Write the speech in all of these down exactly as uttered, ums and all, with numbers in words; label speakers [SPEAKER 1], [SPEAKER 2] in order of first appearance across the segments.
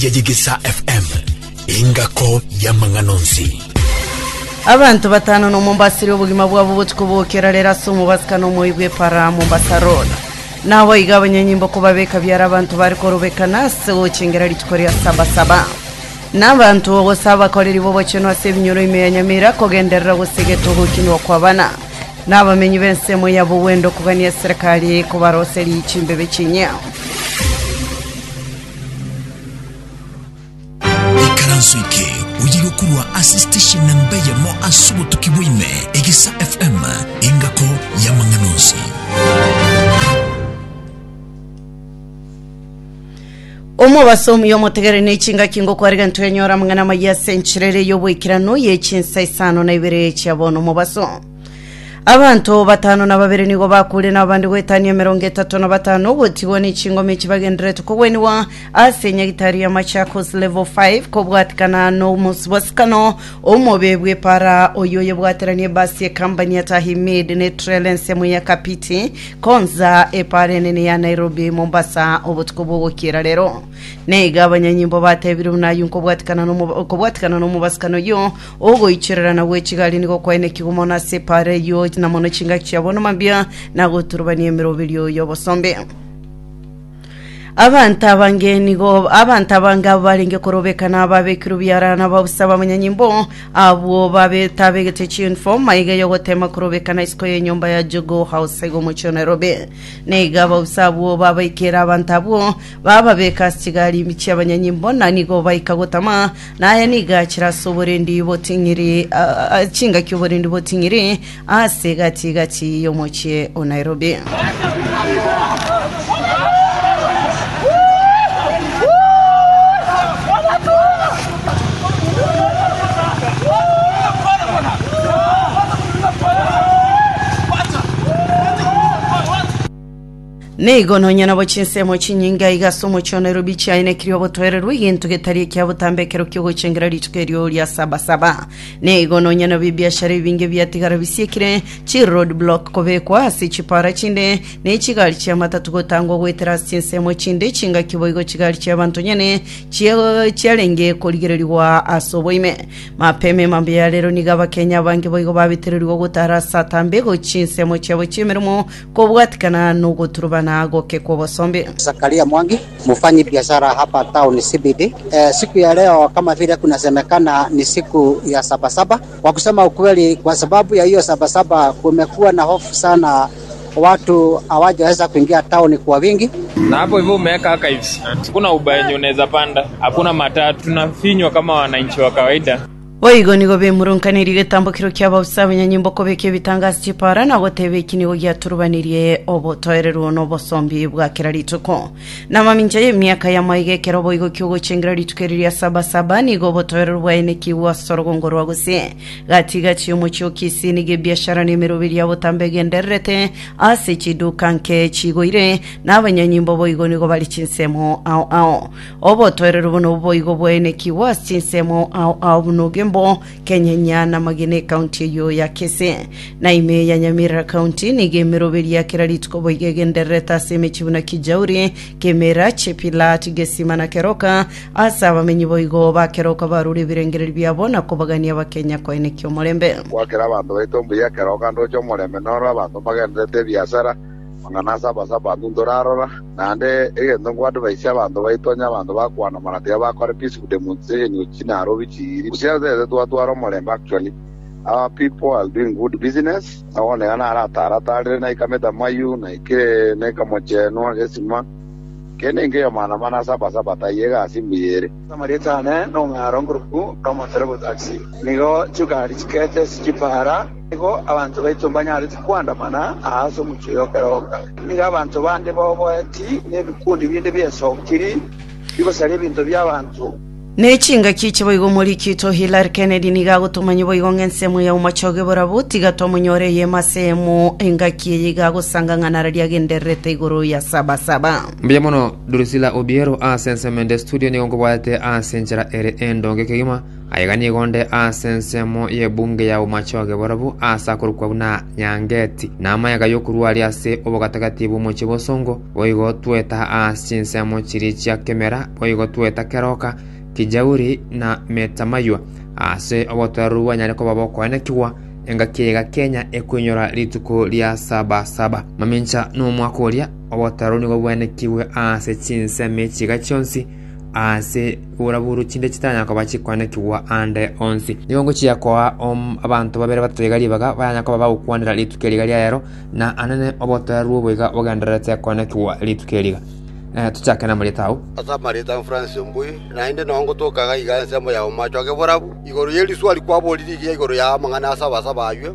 [SPEAKER 1] Yegisa F M ingako ya manganonsi.
[SPEAKER 2] Abantu batano no Mombasiri obugima bwabo butukubokera lera sumu basikano moyibwe para Mombasa Road. Nawo igabanya nyimbo kubabeka byara abantu bari korobekana so chingera litukoria saba saba. N'abantu ogosaba koleri bobo cheno asebinyoro imeyanyamira kogenderera gusigeto gukino kwabana. N'abamenyi bensemo yabo wendo kugania serikali kubaroseri ichimbebe chinya.
[SPEAKER 1] Ikaransuike uyirukurwa assistation nambaye mo asubu tukibwime Egisa F M ingako ya manganonsi.
[SPEAKER 2] Omo basomu yo motegere n'ichinga kingo kwariga ntwenyora mangana maya senchirere yo bwikirano yechinsa isano na ibere cyabono mu basomu. Abantu batano na babiri nigo bakule n'abandi wetaniye mirongo itatu na batanu butiwe n'ichingo mekibagendere tukubweniwa asenya gitari ya Machakos level five ko bwatikana no muswaskano omobebwe para oyoye bwateraniye basi ya company ya Tahimid ne Trellense mu ya Kapiti konza eparene ne ya Nairobi Mombasa obutukubo wokira rero ne igabanya nyimbo batebiru nayo ko bwatikana no ko bwatikana no mubaskano yo ogo ichirana na wechigali niko kwene kigumona separe yo na mono chinga chiabono mambia na guturubaniye mirobiryo yobosombe. Abantu abangeni go abantu abanga baringe korobekana babekiru byarana babusaba munyanyimbo abo babetabegete chinform mayiga yo gotema korobekana isko ye nyumba ya Jogo House go mu Nairobi nega babusabo babikera abantu abo bababeka Kigali imici abanyanyimbo nanigo bayikagotama naye niga kirasoborindi botingiri chinga cyuborindi botingiri asegati gati yo mu Nairobi. Nego no nyana bochinse mo chinyinga igasomo cyo Nairobi cyane kiriyo botwere rwintu getari cyabutambekero cyo gucengera litwerio lya saba saba. Nego no nyana bibiashara binge byatigara bisikire chi road block kobekwa si chipara chinde ne chigali cya matatu gotangwa gwetera sinse mo chinde chinga kiboigo chigali cya bantu nyene cyalenge koligererwa asoboime mapeme mambya rero nigaba Kenya bange boigo babitererwa gutara satambego chinse mo cyabo chimerimo ko bwatikana no guturubana Goke kwa Bosombe.
[SPEAKER 3] Zakaria Mwangi, mfanyi biashara hapa town C B D. E, siku ya leo kama vile kunasemekana ni siku ya saba saba. Kwa kusema ukweli, kwa sababu ya hiyo saba saba kumekuwa na hofu sana, watu hawajaweza kuingia town kwa wingi.
[SPEAKER 4] Na hapo hivyo umeweka archives. Kuna ubayenyo unaweza panda, hakuna matatu, tunafinywa kama wananchi wa kawaida.
[SPEAKER 2] Oigo nigo be murunkaniri getambukiro cyaba usabanya nyimbo ko beke bitangasa cipara na gotebe kinigo gyaturubaniriye obotoerero no bosombi bwa kirarituko namaminja ye myaka ya maige kerobo igo cyugo cengera ritukeririya saba saba nigo botoerero bwaene kiwa sorogongoro wagose gati gati umucyo kisinige biashara nimero biri ya botambegenderete ase chidukanke chigoire nabanyanyimbo boigo nigo bali chinsemo ao ao obotoerero bono boigo bwaene kiwa chinsemo ao ao nuge Kenya na Magene County yo ya Kese na ime ya Nyamira County ni gemerobeli ya kiralitiko boigegendereta seme chibuna kijauri kemera chepila tigesimana keroka asa bamenyi boigo ba keroka baruri birengereri byabona ko bagania ba Kenya ko ene kyo molembe
[SPEAKER 5] wakera abantu bayitombe ya keroka ndojo molembe noro abantu bagendete biashara mangana saba saba ndorarora nande egendo ngwadu baisha abantu bayitonya abantu bakwana maratia bakore peaceful demonstration uchinaro bichiri usiyaze tu watu waro molembe actually our people are doing good business aone ana ara tara tare na ikameta mayu na ike ne kamoche no agesima kene nge mana mana saba saba tayega asimiyere
[SPEAKER 6] samarita ne no ngaro grupu kama terebo taxi nigo chukari chikete chipara nigo abantu baitombanya ari kwanda mana aso muchiyo keroka nigo abantu bande bobo ati ne bikundi binde byeso kiri bigo sare bintu by'abantu
[SPEAKER 2] Nechinga kichi boigo muri kito Hillary Kennedy niga gutumanyi boigo ngensemu ya umachoge borabuti gato munyore ye masemu engaki yiga gusanga ngana radio genderete iguru ya saba saba.
[SPEAKER 7] Mbiyamono Durisila Obiero a sensemende studio ni ongo wate a senjera ere endonge kegima aigani gonde asensemo ye bunge ya umachoge borabu asa kurukwa buna nyangeti na mayaga yokurwa ali ase obogatagati bumuche bosongo oigo tweta asinsemo chiri chia kemera oigo tweta keroka kijauri na metamaywa ase obotaruwa nyane ko baboko enekiwa engakiega Kenya ekunyora lituko lya saba saba mamincha no mwakoria obotaruni go bwenekiwe ase chinseme chiga chonsi ase uraburu chinde chitanya ko bachikwane kiwa ande onsi nibongo chia kwa om abantu babere bategari baga banya ko babukwanira litukeliga lyero na anane obotaru boiga oganderete kwane kiwa litukeliga eh tuchake na maritao
[SPEAKER 8] asa marita France mbui na inde nongo tokaga iganse mo ya umachoge borabu igoro yeli swali kwa boliri ya igoro ya mangana saba saba aywe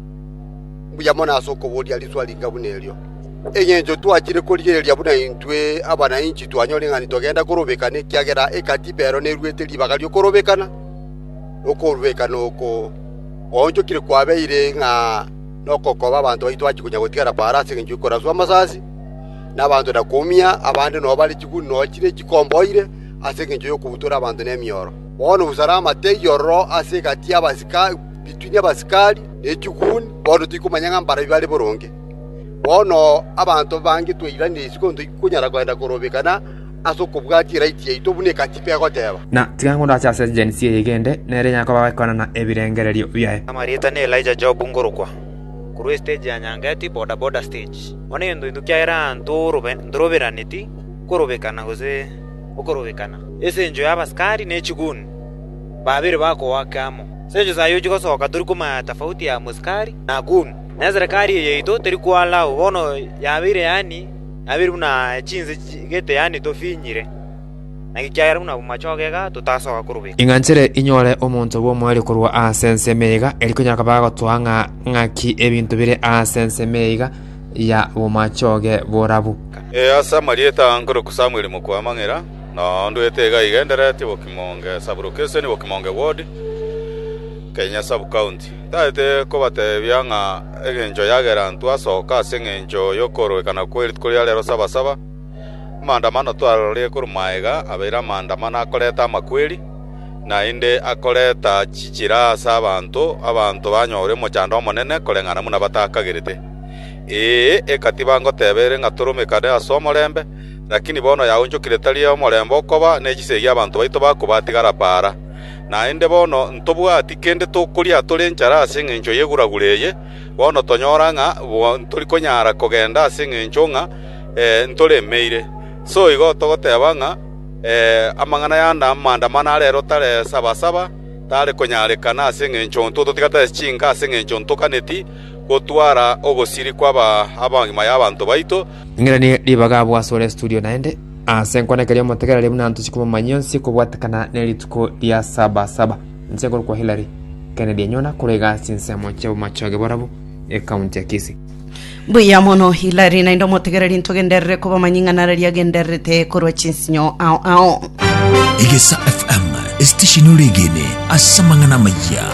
[SPEAKER 8] mbuya mona soko bodi ali swali ngabunelyo enyenjo twakire kurigereria buna intwe abana inchi twanyore ngani togenda kurubikane kyagera ekatipero nerwete libagalyo kurubikana okurubikana oko onjo kire kwabeire nga nokoko babantu baitwachi kunya gutigara parasi nginju korazwa masasi nabantu nakumia abande no bali chikunu no kire chikomboire asengenjo yokubutura abantu nemiyoro bono usarama teyoro asekati abasika bitwinya basikali echikuni bono tikumanyanga mbara bibali boronge bono abantu bangi twirani sikondo kunyara kwenda kurobekana asokubwati right yaito bune katipe goteba
[SPEAKER 7] na tigango ndacha ase agency yegende nere nyako babakona na ebirengererio byae
[SPEAKER 9] amarita ne Elijah Job ngorokwa kuru stage ya nyangati boda boda stage one ndo ndukyara ndorobe ndoroberaniti kurobekana goze ukorobekana ese njo yabaskari ne chiguni babiri bako wakamo sejo zayo jiko soka turi kuma tofauti ya muskari na gun na serikali yeito turi kwala ubono yabire yani abiri una chinze gete yani tofinyire na kikyara una umachogega tutasoka kurubika
[SPEAKER 7] inganchere inyore omuntu bo mwali kurwa asense mega elikunyaka bago twanga ngaki ebintu bire asense mega ya umachoge borabu
[SPEAKER 10] e asa marieta ngoro kusamwiri mukwamangera na ndwetega igenderete bokimonge sabrokese ni bokimonge ward Kenya sub county taete ko bate byanga egenjo yagera ntu asoka sengenjo yokoro kana kweri kuri alero saba saba maandamano twarore kuri maiga abera maandamano akoleta makweri na inde akoleta chichira sabantu abantu banyore mu cyando monene kolengana muna batakagirite e ekatiba ngo tebere ngaturume kade asomorembe lakini bono yaunjo kiretalia omorembo koba negisegi abantu baito bakubatigara para na inde bono ntobwa atikende tokuria tolenchara asengenjo yeguragureye bono tonyoranga turi konyara kogenda asengenjo nga eh ntole meire so igo togotebanga eh amangana yanda amandamana rero tare saba saba tare konyarekana asengenjo ntoto tikata chinga asengenjo ntokaneti gotwara ogosiri kwaba abangima y'abantu baito
[SPEAKER 7] ngirani libaga bwa sore studio naende asenkwana kali motegera lemuna ntu chikuba manyonsi kubwatakana nelituko lya saba saba nseko kwa Hillary Kennedy nyona kurega sinsemo cyo machoge borabu e county ya Kisii
[SPEAKER 2] buya mono Hillary na ndo motegera linto genderre kuba manyinga nararia genderre te korwa chinsinyo ao ao
[SPEAKER 1] Igesa F M station regene asamangana maya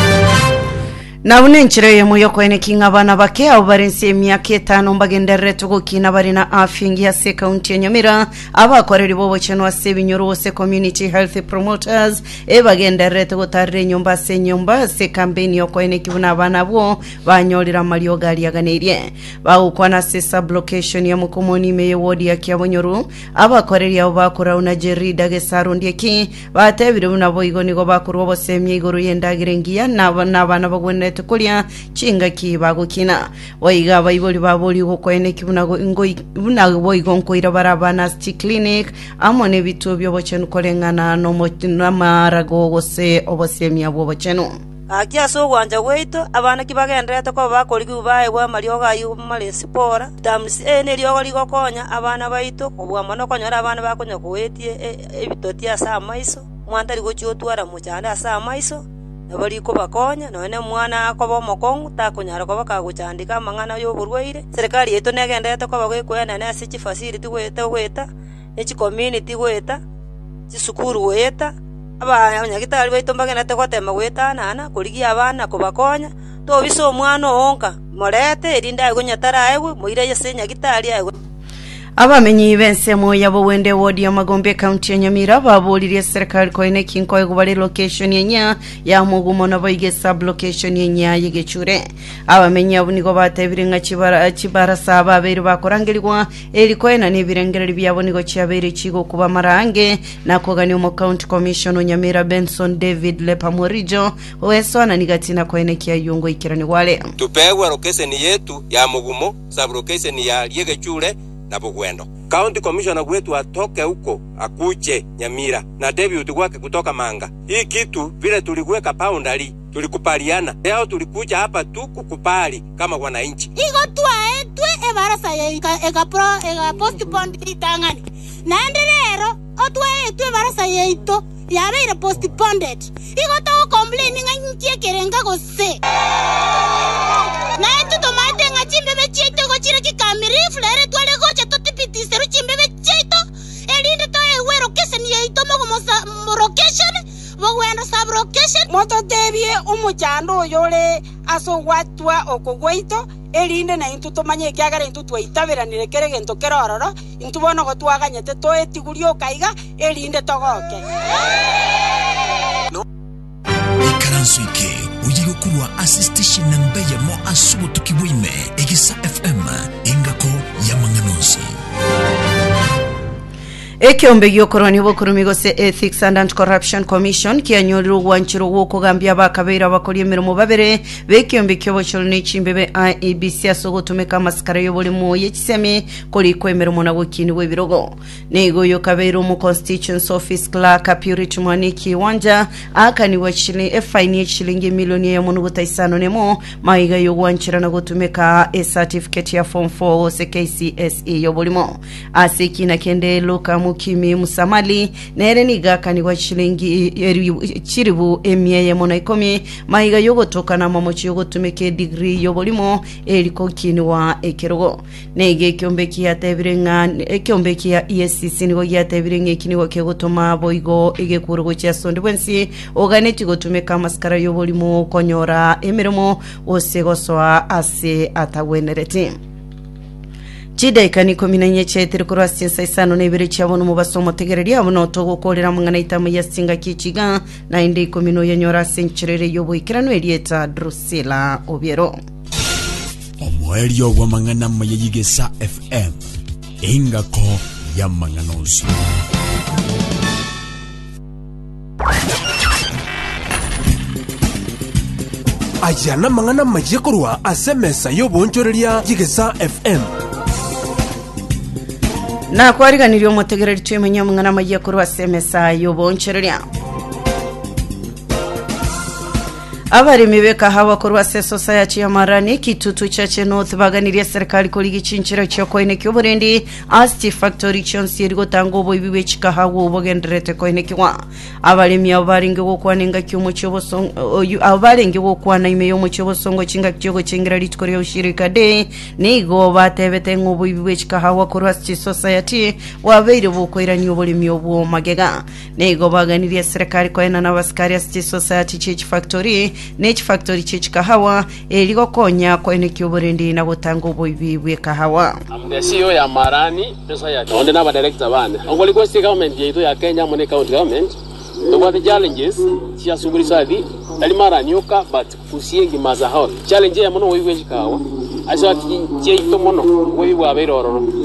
[SPEAKER 2] Nabune nchire ye muyo kwene kinga bana bake abo barense emyaka etano mbagenderere tugukina bari na afingi ya se county ya Nyamira abakoreri bobo cheno asebinyoro wose community health promoters e bagenderere tugutarire nyumba se nyumba se campaign yo kwene kibuna bana bo banyorira Mario gali yaganirie bagukwana se sub location ya mukomoni meye wodi ya Kyabonyoru abakoreri abo bakora una jerida gesarundi ki batebire buna boigo nigo bakuru bo semye igoro yendagirengiya nabana bana bagwene tukulia chinga ki bagukina waiga baiboli baboli gokwene kibunago ingoi bunago boigo nkoira barabana sti clinic amone bitu byo bochenu kolengana no motina marago gose obosemia bwo bochenu
[SPEAKER 11] akia so gwanja gweito abana kibagendete ko bakori kubaye bwa Mario gayu malesipora tamsi ene lyo ligo konya abana baito obwa mono konyara abana bakonya kuwetie ebitoti asa maiso mwanta ligo chiotwara muchanda asa maiso nabali ko bakonya none mwana akobo mokongu takunyara ko bakagucandika mangana yo burweire serikali yeto negendete ko bagwekwena na sichi facility gweta gweta echi community gweta chisukuru gweta aba nyagitari baito mbagenete gotema gweta nana kurigia abana ko bakonya to biso mwana onka morete erinda gunyatara ewe muire yese nyagitari ewe
[SPEAKER 2] abamenyi b'ensemo yabo wende wodi ya Magombe County ya Nyamira babuliriye serikali ko ine kinko egubale location yenya ya mugumo na boige sub location yenya yigechure abamenyi abo nigo batebire nka kibara kibara saba beri bakorangirirwa eriko ena nibirengereri byabo nigo cyabere kigo kuba marange nakogani mu county commission Nyamira Benson David Lepamorijo wesona nigatina ko ine kya yungo ikirani wale
[SPEAKER 12] tupewa location yetu ya mugumo sub location ya yigechure na Bugwendo. County Commissioner wetu atoke huko akuje Nyamira na David wake kutoka Manga. Hii kitu vile tulikuweka boundary tulikupaliana. Leo tulikuja hapa tu kukupali kama wananchi.
[SPEAKER 13] Igo twa etwe ebarasa ya ega pro ega postpone itangani. Na ndelero otwa etwe ebarasa ya ito yabeire postponed. Igo to complain nganyikie kerenga gose. Na etu tomate ngachimbe bechito gochira kikamiri flare twale gocha totipiti seru chimbe bechito elinde to ewero kesen ya ito mogo mo location bogwendo sub location moto tebie umuchando yole aso watwa okogweito elinde na intu tomanye kyagara intu twaitabiraniire kerege into kerororo intu bono go twaganyete to etigurio kaiga elinde togoke
[SPEAKER 1] no ikaransuike ujigo kurwa assistation nambeya mo asubo tukiwime Egisa F M ingako ya Manganozi Ekyombe gyokorani bokurumigo se Ethics and Anti-Corruption Commission kianyoro wanchiro woko gambia bakabera bakoriye mirimo babere bekyombe kyobochoro n'ichimbebe I E B C asogotumeka maskara yobole mu yekiseme koli kwemeramo nabo kini webirogo nego yo kabero mu constituency office clerk Purity Mwaniki wanja akani wachili e fine shilingi milioni ya munugo taisano nemo maiga yo wanchira na gotumeka a certificate ya form four se K C S E yobolimo asiki na kende loka Kimi Musamali nere nigakani wa shilingi chiribu emia ya mona ikomi maiga yogo toka na mamochi yogo tumeke degree yobolimo eliko kini wa ekerogo nege kiombeki ya tebirenga kiombeki ya E S C C nigo ya tebirenga kini wa kego toma boigo ege kurugo chia sonde wensi oganeti go tumeka maskara yobolimo konyora emeremo osegosoa ase atawenereti Chida ikani kominanye chetiri kurasi saisano nebere chabonu mubasomo tegereri abono togo kolera mungana itamu yasinga kichiga na inde komino yanyora senchirere yobo ikirano elieta Drusilla Obiero Omweli wa mangana mayigesa F M ingako ya Manganozi
[SPEAKER 14] Ajana mangana majekorwa asemesa yobo nchoreria yigesa F M
[SPEAKER 2] na kwariganiriyo mutegereri twe munyamungana magiye kurwa semesa yoboncherera abari mibeka hawa kurwa se society ya Marani kitutu chache north baganiriye serikali kuri gicinchira cyo koine cy'uburendi asti factory chonsi rigo tango bo ibiwe chika hawo bogendrete koine kiwa abari mi abaringe go kwaninga cy'umu cyobosongo abaringe go kwana ime yo mu cyobosongo cinga cyogo cingira ritkoryo ushirika de nigo batebete ngubo ibiwe chika hawa kurwa sti society wabeire bukoirani obuli mi obo magega nigo baganiriye serikali koina na baskari asti society chich factory Nech factory chich kahawa eligo konya ko ene kyuburendi na butango boibibwe kahawa
[SPEAKER 15] amde C E O ya Marani pesa ya onde na ba director bane ongoli ko state government yetu ya Kenya mone county government the what the challenges cia suguri sadi ali Marani yoka but kusiengi mazahao challenge ya mono boibwe kahawa aso ati je ito mono boibwa berororo